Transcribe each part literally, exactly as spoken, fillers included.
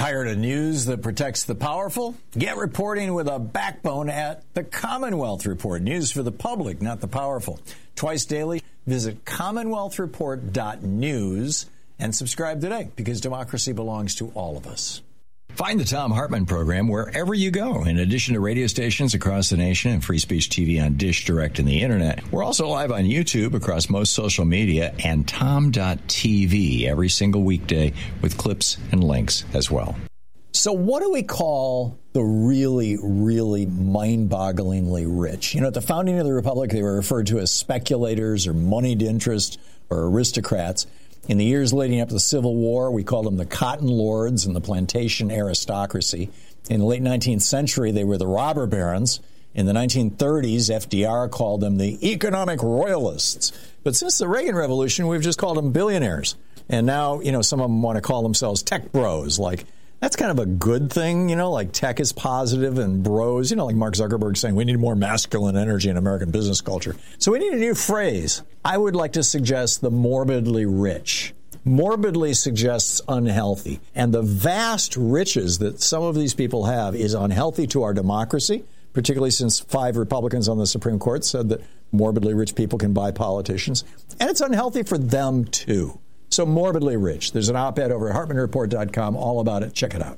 Tired of news that protects the powerful? Get reporting with a backbone at the Commonwealth Report. News for the public, not the powerful. Twice daily, visit commonwealth report dot news and subscribe today, because democracy belongs to all of us. Find the Thom Hartmann program wherever you go. In addition to radio stations across the nation and Free Speech T V on Dish Direct and the Internet, we're also live on YouTube across most social media and tom dot t v every single weekday with clips and links as well. So what do we call the really, really mind-bogglingly rich? You know, at the founding of the Republic, they were referred to as speculators or moneyed interest or aristocrats. In the years leading up to the Civil War, we called them the cotton lords and the plantation aristocracy. In the late nineteenth century, they were the robber barons. In the nineteen thirties, F D R called them the economic royalists. But since the Reagan Revolution, we've just called them billionaires. And now, you know, some of them want to call themselves tech bros. Like, that's kind of a good thing, you know, like tech is positive and bros, you know, like Mark Zuckerberg saying we need more masculine energy in American business culture. So we need a new phrase. I would like to suggest the morbidly rich. Morbidly suggests unhealthy. And the vast riches that some of these people have is unhealthy to our democracy, particularly since five Republicans on the Supreme Court said that morbidly rich people can buy politicians. And it's unhealthy for them, too. So morbidly rich. There's an op-ed over at hartmann report dot com all about it. Check it out.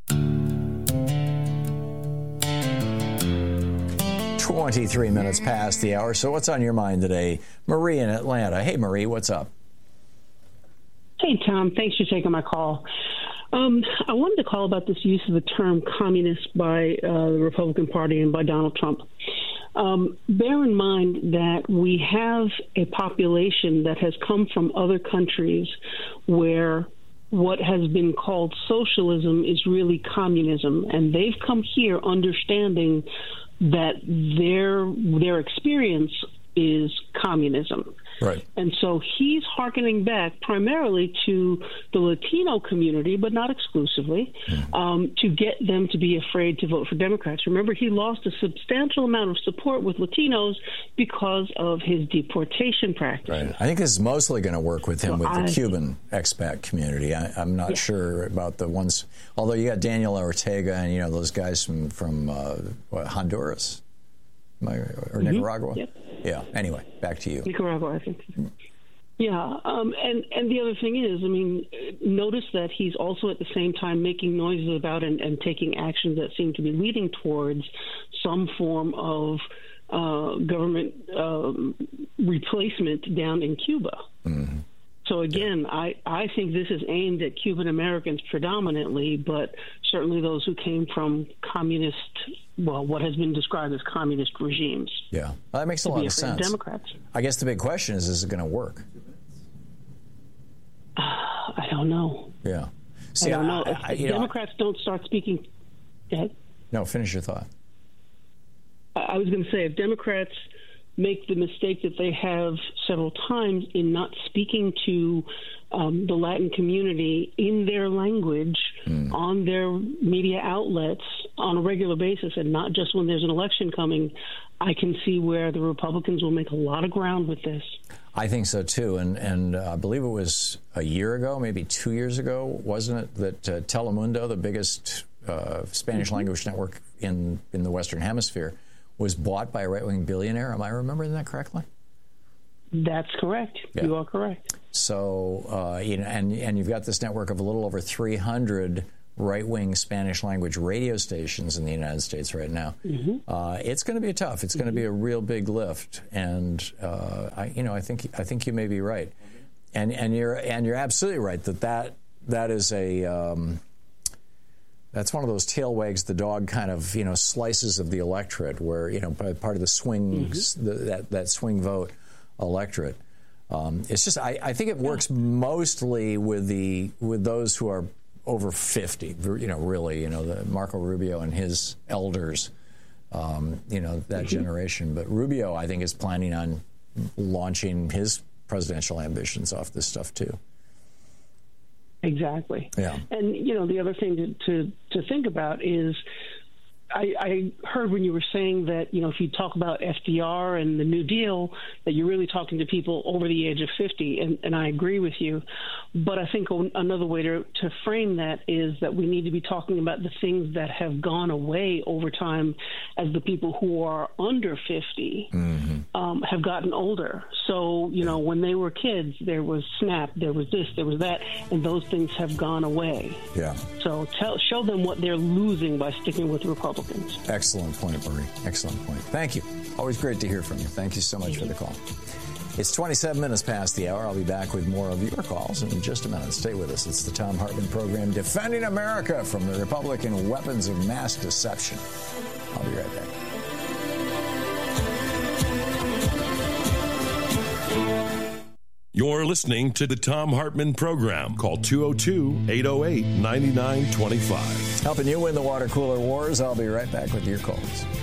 twenty-three minutes past the hour. So what's on your mind today? Marie in Atlanta. Hey, Marie, what's up? Hey, Tom. Thanks for taking my call. Um, I wanted to call about this use of the term communist by uh, the Republican Party and by Donald Trump. Um, bear in mind that we have a population that has come from other countries where what has been called socialism is really communism, and they've come here understanding that their their experience is communism. Right. And so he's hearkening back primarily to the Latino community, but not exclusively, mm-hmm. um, to get them to be afraid to vote for Democrats. Remember, he lost a substantial amount of support with Latinos because of his deportation practices. Right. I think this is mostly going to work with him so with I, the Cuban expat community. I, I'm not yeah. sure about the ones, although you got Daniel Ortega and, you know, those guys from, from uh, what, Honduras or mm-hmm. Nicaragua. Yep. Yeah. Anyway, back to you. Nicaragua, I think. Yeah. Um, and, and the other thing is, I mean, notice that he's also at the same time making noises about and, and taking actions that seem to be leading towards some form of uh, government um, replacement down in Cuba. Mm-hmm. So, again, I, I think this is aimed at Cuban Americans predominantly, but certainly those who came from communist, well, what has been described as communist regimes. Yeah, well, that makes a lot of sense. Democrats. I guess the big question is, is it going to work? Uh, I don't know. Yeah. See, I don't know. I, if I, you Democrats know, don't start speaking... Go ahead. No, finish your thought. I was going to say, if Democrats make the mistake that they have several times in not speaking to um, the Latin community in their language mm. on their media outlets on a regular basis, and not just when there's an election coming, I can see where the Republicans will make a lot of ground with this. I think so, too. And, and uh, I believe it was a year ago, maybe two years ago, wasn't it, that uh, Telemundo, the biggest uh, Spanish mm-hmm. language network in, in the Western Hemisphere, was bought by a right-wing billionaire. Am I remembering that correctly? That's correct. Yeah. You are correct. So, uh, you know, and and you've got this network of a little over three hundred right-wing Spanish-language radio stations in the United States right now. Mm-hmm. Uh, it's going to be tough. It's mm-hmm. going to be a real big lift, and uh, I, you know, I think I think you may be right, and and you're and you're absolutely right that that that is a. Um, That's one of those tail wags the dog kind of, you know, slices of the electorate where, you know, part of the swing, mm-hmm. the, that, that swing vote electorate. Um, it's just, I, I think it works yeah. mostly with the with those who are over fifty, you know, really, you know, the Marco Rubio and his elders, um, you know, that mm-hmm. generation. But Rubio, I think, is planning on launching his presidential ambitions off this stuff, too. Exactly. Yeah. And, you know, the other thing to, to, to think about is I, I heard when you were saying that, you know, if you talk about F D R and the New Deal, that you're really talking to people over the age of fifty, and, and I agree with you. But I think another way to, to frame that is that we need to be talking about the things that have gone away over time as the people who are under fifty mm-hmm. um, have gotten older. So, you know, when they were kids, there was SNAP, there was this, there was that, and those things have gone away. Yeah. So tell, show them what they're losing by sticking with Republicans. Excellent point, Marie. Excellent point. Thank you. Always great to hear from you. Thank you so much for the call. It's twenty-seven minutes past the hour. I'll be back with more of your calls in just a minute. Stay with us. It's the Thom Hartmann Program, defending America from the Republican weapons of mass deception. I'll be right back. You're listening to the Thom Hartmann Program. Call two oh two, eight oh eight, nine nine two five. Helping you win the water cooler wars. I'll be right back with your calls.